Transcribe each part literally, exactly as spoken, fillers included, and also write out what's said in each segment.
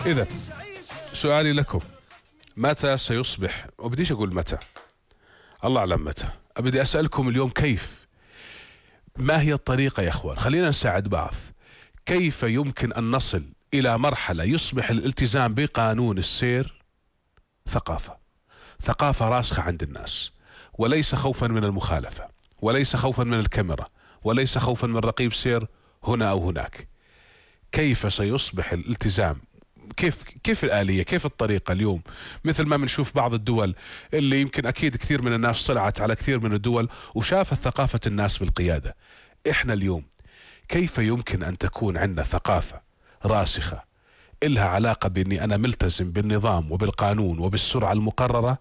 إذا سؤالي لكم، متى سيصبح، وبديش أقول متى، الله أعلم متى، أبدي أسألكم اليوم كيف، ما هي الطريقة يا أخوان؟ خلينا نساعد بعض. كيف يمكن أن نصل إلى مرحلة يصبح الالتزام بقانون السير ثقافة، ثقافة راسخة عند الناس، وليس خوفا من المخالفة، وليس خوفا من الكاميرا، وليس خوفا من رقيب سير هنا أو هناك. كيف سيصبح الالتزام؟ كيف كيف الآلية؟ كيف الطريقة اليوم؟ مثل ما بنشوف بعض الدول اللي يمكن أكيد كثير من الناس طلعت على كثير من الدول وشافت ثقافة الناس بالقيادة. إحنا اليوم كيف يمكن أن تكون عندنا ثقافة راسخة إلها علاقة بإني أنا ملتزم بالنظام وبالقانون وبالسرعة المقررة،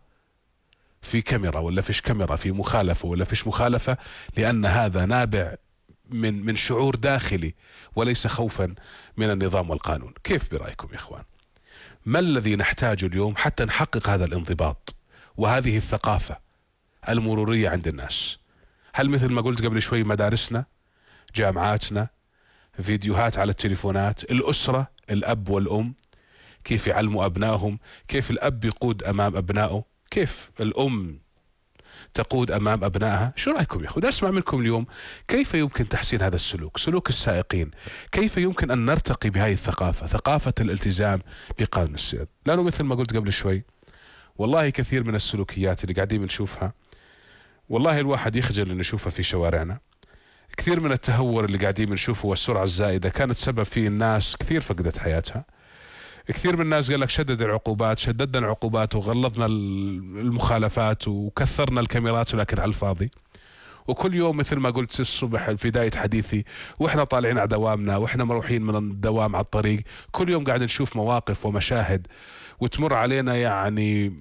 في كاميرا ولا فيش كاميرا، في مخالفة ولا فيش مخالفة، لأن هذا نابع من من شعور داخلي وليس خوفا من النظام والقانون. كيف برأيكم يا إخوان؟ ما الذي نحتاجه اليوم حتى نحقق هذا الانضباط وهذه الثقافة المرورية عند الناس؟ هل مثل ما قلت قبل شوي مدارسنا، جامعاتنا، فيديوهات على التليفونات، الأسرة، الأب والأم كيف يعلموا أبنائهم، كيف الأب يقود أمام أبنائه، كيف الأم تقود أمام أبنائها؟ شو رأيكم يا أخوة؟ أسمع منكم اليوم كيف يمكن تحسين هذا السلوك، سلوك السائقين، كيف يمكن أن نرتقي بهذه الثقافة، ثقافة الالتزام بقانون السير. لأنه مثل ما قلت قبل شوي، والله كثير من السلوكيات اللي قاعدين بنشوفها والله الواحد يخجل إنه يشوفها في شوارعنا. كثير من التهور اللي قاعدين بنشوفه والسرعة الزائدة كانت سبب في الناس كثير فقدت حياتها. كثير من الناس قال لك شدد العقوبات، شددنا العقوبات وغلظنا المخالفات وكثرنا الكاميرات، ولكن على الفاضي. وكل يوم مثل ما قلت الصبح في بداية حديثي، واحنا طالعين على دوامنا واحنا مروحين من الدوام على الطريق، كل يوم قاعد نشوف مواقف ومشاهد وتمر علينا، يعني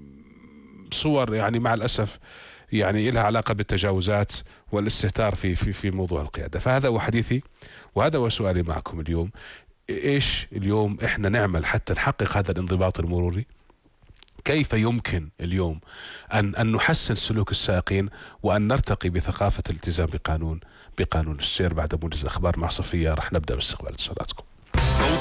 صور يعني مع الأسف يعني لها علاقة بالتجاوزات والاستهتار في في في موضوع القيادة. فهذا هو حديثي وهذا هو سؤالي معكم اليوم. ايش اليوم احنا نعمل حتى نحقق هذا الانضباط المروري؟ كيف يمكن اليوم ان ان نحسن سلوك السائقين وان نرتقي بثقافة الالتزام بقانون بقانون السير؟ بعد موجز الاخبار مع صفية راح نبدا باستقبال اتصالاتكم.